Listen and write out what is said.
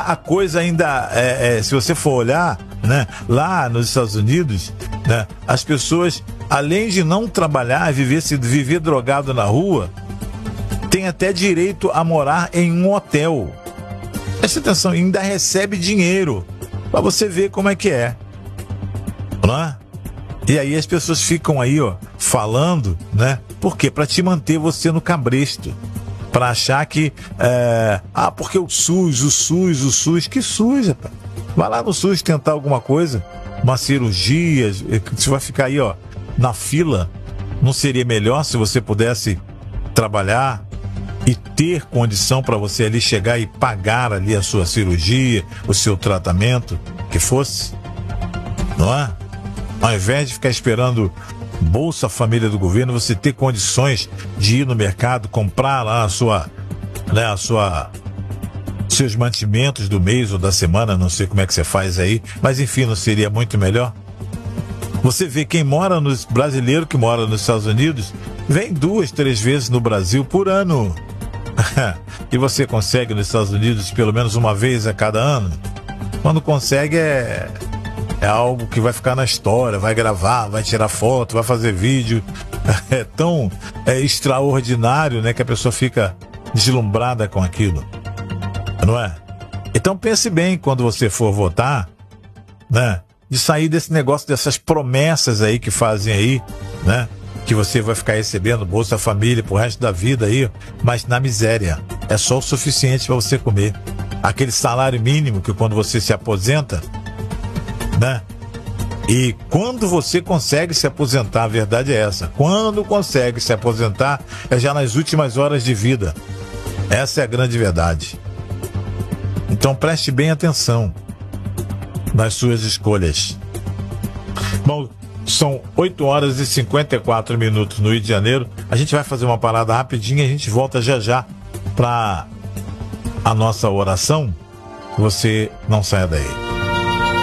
a coisa ainda, se você for olhar, né, lá nos Estados Unidos, né, as pessoas, além de não trabalhar, viver drogado na rua, tem até direito a morar em um hotel. Presta atenção, ainda recebe dinheiro, para você ver como é que é. Não é? E aí as pessoas ficam aí, ó, falando, né? Por quê? Para te manter você no cabresto. Para achar que, porque o SUS, que SUS, rapaz? Vai lá no SUS tentar alguma coisa, uma cirurgia, você vai ficar aí, ó, na fila. Não seria melhor se você pudesse trabalhar e ter condição para você ali chegar e pagar ali a sua cirurgia, o seu tratamento, que fosse? Não é? Ao invés de ficar esperando Bolsa Família do governo, você ter condições de ir no mercado, comprar lá seus mantimentos do mês ou da semana, não sei como é que você faz aí, mas enfim, não seria muito melhor? Você vê quem brasileiro que mora nos Estados Unidos, vem 2, 3 vezes no Brasil por ano. E você consegue nos Estados Unidos pelo menos uma vez a cada ano? Quando consegue é algo que vai ficar na história, vai gravar, vai tirar foto, vai fazer vídeo. É tão extraordinário, né, que a pessoa fica deslumbrada com aquilo, não é? Então pense bem quando você for votar, né, de sair desse negócio, dessas promessas aí que fazem aí, né, que você vai ficar recebendo Bolsa Família pro resto da vida aí, mas na miséria. É só o suficiente para você comer. Aquele salário mínimo que quando você se aposenta, né? E quando você consegue se aposentar, a verdade é essa. Quando consegue se aposentar, é já nas últimas horas de vida. Essa é a grande verdade. Então preste bem atenção nas suas escolhas. Bom, são 8 horas e 54 minutos no Rio de Janeiro. A gente vai fazer uma parada rapidinha e a gente volta já já para a nossa oração. Você não saia daí.